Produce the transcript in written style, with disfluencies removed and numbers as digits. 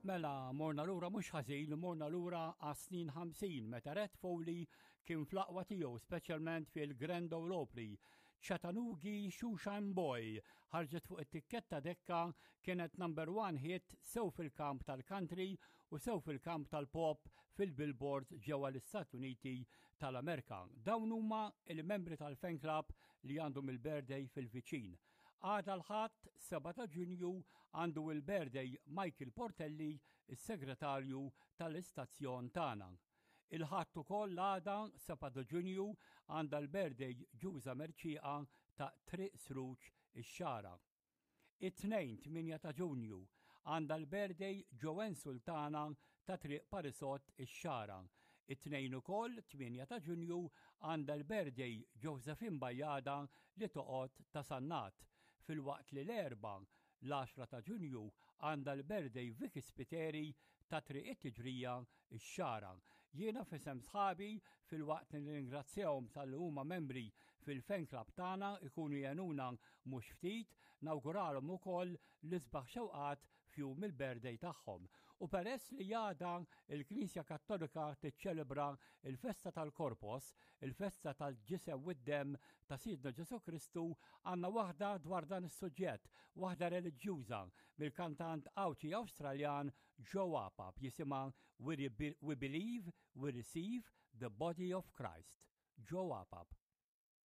Mela, morna lura mhux ħażin, morna lura għas snin 50 meta Red Foley kien fl-aqwa tiegħu speċjalment fil-Grand Ole Opry. Chattanooga Shoeshine Boy ħarġet fuq it-tikketta dekka kienet number 1 hit sew fil-kamp tal-country u sew fil-kamp tal-pop fil-billboard ġewwa l-Istati Uniti tal-Amerika. Dawn huma il-membri tal-fan club li għandhom il-birthday fil-viċin. Għada l-ħadd 7 ta' Ġunju għandu il-birthday Michael Portelli, is-segretarju tal-istazzjon tagħna. Il-ħadd ukoll għada 7 ta' Ġunju għandha l-birthday Ġuża Merċieqa ta' Triq Sruġ ix-Xara. It-tnejn 8 ta' Ġunju għandha l-birthday Joanne Sultana ta' Triq Parisot ix-Xara. It-tnejn ukoll 8 ta' Ġunju għandha l-birthday Josephine Bajjada li toqgħod ta' Sannat. Filwaqt li l-erba' l-10 ta' Ġunju għandha l-birthday Vicky Spiteri ta' Triq it-Tiġrija ix-Xara. Jiena f'isem sħabi filwaqt li ningrazzjahom tal huma membri fil-fan club tagħna ikunu jenuna mhux ftit nawguralhom ukoll l-isbaħ xewqat fjum il-birthday tagħhom. U peress li għada il-Knisja Kattolika tiċċelebra il-Festa tal-Korpos, il-Festa tal-Ġisem wid-Dem ta' Sidna Ġesu Kristu, għandna waħda dwar dan is-suġġett, waħda reliġjuża mill-kantant qawċi Awstraljan Joe Apap jisimha We Believe, We Receive the Body of Christ. Joe Apap.